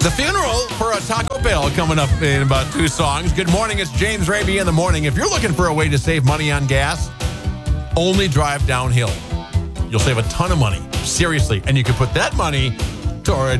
The funeral for a Taco Bell coming up in about 2 songs. Good morning, it's James Raby in the morning. If you're looking for a way to save money on gas, only drive downhill. You'll save a ton of money, seriously. And you can put that money toward